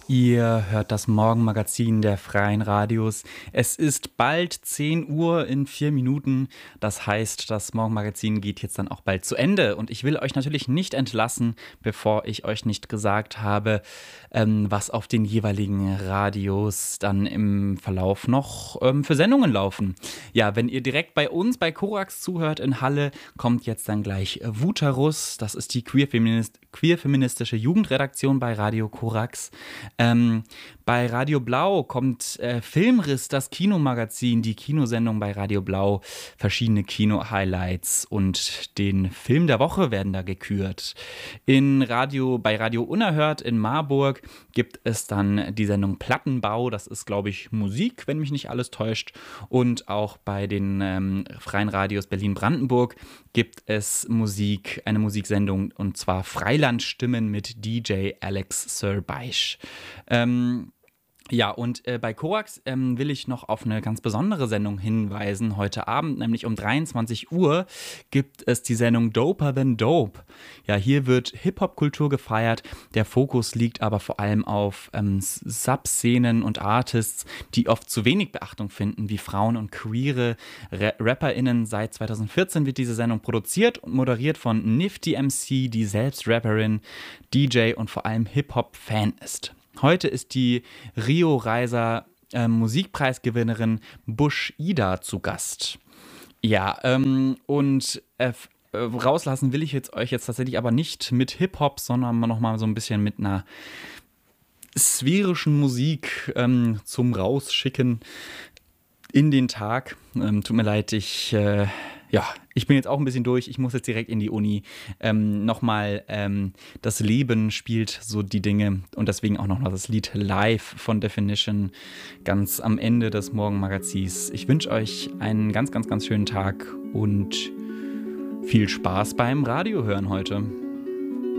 Ihr hört das Morgenmagazin der Freien Radios. Es ist bald 10 Uhr in 4 Minuten. Das heißt, das Morgenmagazin geht jetzt dann auch bald zu Ende. Und ich will euch natürlich nicht entlassen, bevor ich euch nicht gesagt habe, was auf den jeweiligen Radios dann im Verlauf noch für Sendungen laufen. Ja, wenn ihr direkt bei uns, bei Korax zuhört in Halle, kommt jetzt dann gleich Vuterus. Das ist die queer-feministische Jugendredaktion bei Radio Korax. Bei Radio Blau kommt Filmriss, das Kinomagazin, die Kinosendung bei Radio Blau. Verschiedene Kino-Highlights und den Film der Woche werden da gekürt. Bei Radio Unerhört in Marburg gibt es dann die Sendung Plattenbau. Das ist, glaube ich, Musik, wenn mich nicht alles täuscht. Und auch bei den Freien Radios Berlin-Brandenburg gibt es eine Musiksendung, und zwar Freilandstimmen mit DJ Alex Sir-Beisch. Bei Korax will ich noch auf eine ganz besondere Sendung hinweisen. Heute Abend, nämlich um 23 Uhr, gibt es die Sendung Doper Than Dope. Ja, hier wird Hip-Hop-Kultur gefeiert. Der Fokus liegt aber vor allem auf Subszenen und Artists, die oft zu wenig Beachtung finden, wie Frauen und queere RapperInnen. Seit 2014 wird diese Sendung produziert und moderiert von Nifty MC, die selbst Rapperin, DJ und vor allem Hip-Hop-Fan ist. Heute ist die Rio Reiser Musikpreisgewinnerin Bush Ida zu Gast. Ja, rauslassen will ich euch jetzt tatsächlich aber nicht mit Hip-Hop, sondern nochmal so ein bisschen mit einer sphärischen Musik zum Rausschicken in den Tag. Tut mir leid, ich bin jetzt auch ein bisschen durch. Ich muss jetzt direkt in die Uni. Das Leben spielt so die Dinge. Und deswegen auch nochmal das Lied Live von Definition ganz am Ende des Morgenmagazins. Ich wünsche euch einen ganz, ganz, ganz schönen Tag und viel Spaß beim Radiohören heute.